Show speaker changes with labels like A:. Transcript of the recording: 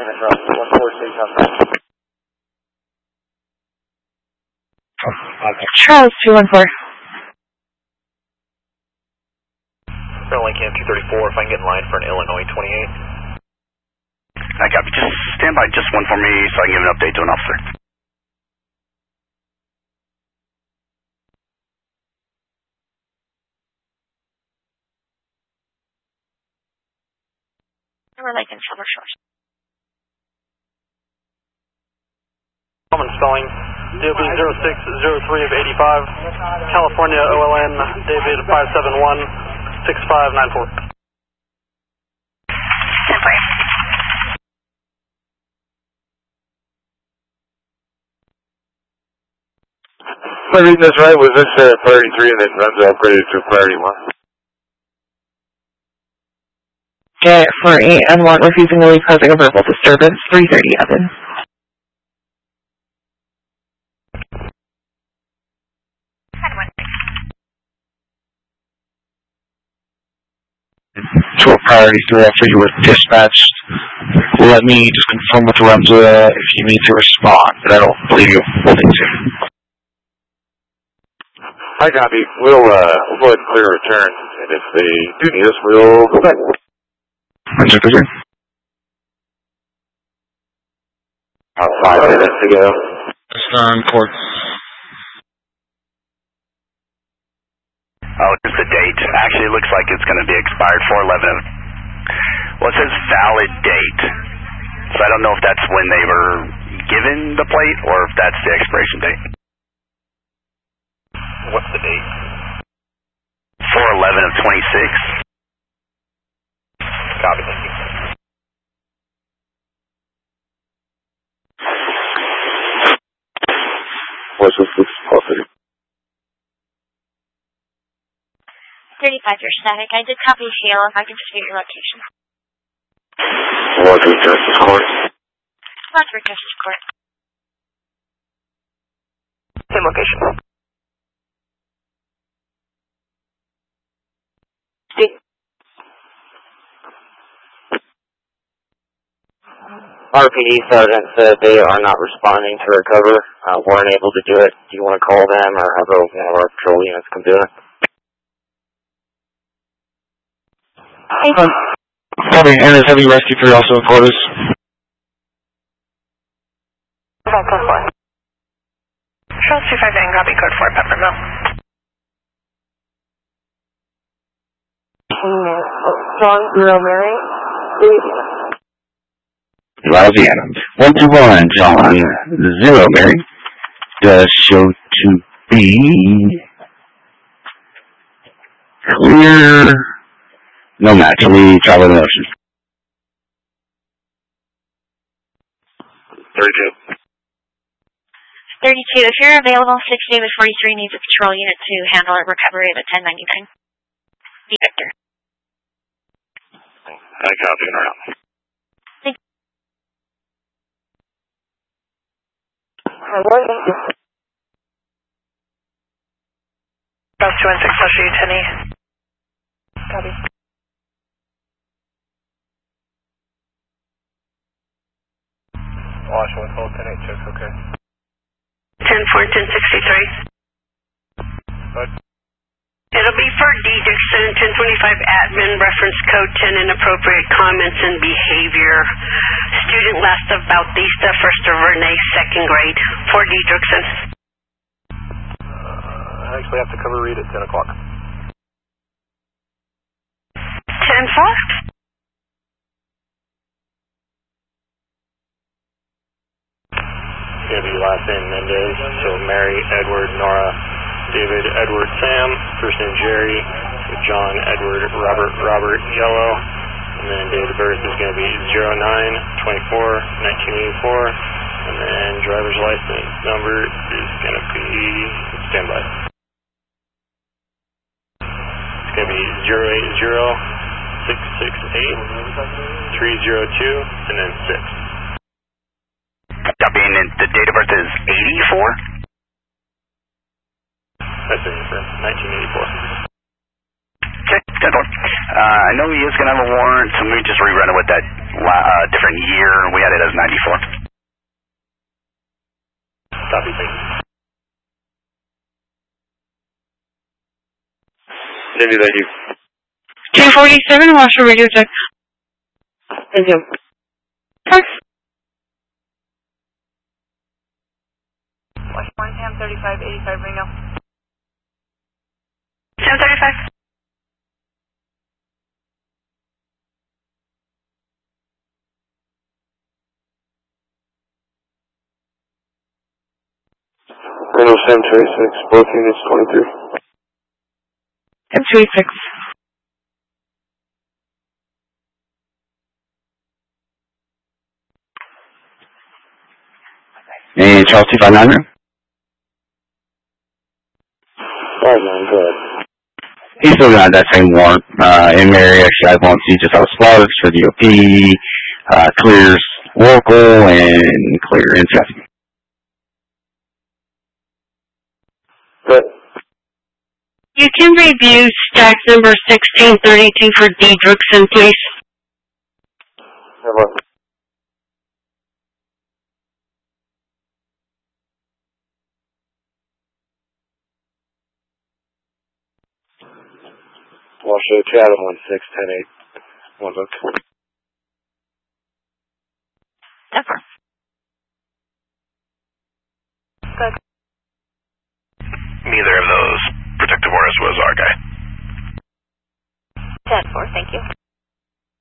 A: assignment from 146 outside.
B: Charles 214.
C: Sterling Cam 234, if I can get in line for an Illinois 28.
D: I copy. Just stand by just one for me so I can give an update to an officer.
B: We're like in Silver Shores.
E: Common spelling, DOB 0603 of 85, California OLN, David 571 6594.
F: Am I reading this right? Was this priority 3 and then runs upgraded to priority 1?
B: Okay, for AN1 refusing to leave causing a verbal disturbance, 330 Evan.
G: To a priority 3 after you were dispatched. Let me just confirm with Lorenzo if you need to respond, but I don't believe you will need to.
F: Hi, copy. We'll go ahead and clear a return, and if they do need us, we'll go back.
G: Roger, Roger.
F: 5 minutes ago.
G: Stern Court.
D: Oh, just the date. Actually, it looks like it's going to be expired 4/11. Well, it says valid date. So I don't know if that's when they were given the plate or if that's the expiration date.
C: What's the date?
D: 4/11 of 26.
C: Copy, thank you.
F: What's this policy?
B: 35, you're static. I did copy Hale if I can just get your location.
F: Wadsworth Justice Court.
B: Wadsworth Justice Court.
C: Same location.
A: RPD Sergeant said they are not responding to recover. Weren't able to do it. Do you want to call them or have one of our patrol units come do it?
G: Copy, and is Heavy Rescue 3 also in quarters?
B: Code 4.
H: Charles 259, copy code 4, Peppermill.
B: John, Zero, Mary.
G: Louisiana. 121, John. 0, Mary. Does show to be clear. No match. We travel in the ocean.
F: 32.
B: 32, if you're available, 6 David 43 needs a patrol unit to handle a recovery of a 1099. Be Victor.
F: I copy and around.
H: Charles 216, I'll show you 10E. Copy.
C: Washington, hold 10-8, checks, okay.
H: 10-4, 1063.
C: What?
H: It'll be for D. Dixon, 1025 admin, reference code 10, inappropriate comments and behavior. Student last of Bautista, first of Renee, second grade. For D. Dixon.
C: I actually have to cover read at 10 o'clock.
H: 10-4?
E: It's going to be last name Mendez, so Mary, Edward, Nora, David, Edward, Sam, first name Jerry, John, Edward, Robert, Yellow, and then date of birth is going to be 09/24/1984, and then driver's license number is going to be, standby. It's going to be 080-668-302, and then 6.
D: Copy, and the date of birth is 84?
E: That's it, for 1984.
D: Okay, good one. I know he is going to have a warrant, so we just rerun it with that different year. We had it as 94.
C: Copy, thank you.
F: Cindy, thank you.
H: 247, Marshall Radio Check.
A: Thank you.
I: Washington, Sam 3585 Reno.
H: Sam 35.
F: Reno Sam 26, both units 23.
H: Sam 26.
G: And Charles 259 room?
F: 59, go ahead.
G: He's still got that same warrant. In Mary actually has one C just out of slugs for DOP, clears local, and clear in traffic.
F: Good.
H: You can review stack number 1632 for Diedrichson, please.
F: Have a Washoe Chatham 16108. One look.
B: Denver.
D: Neither of those protective orders was our guy.
B: 10-4, thank you.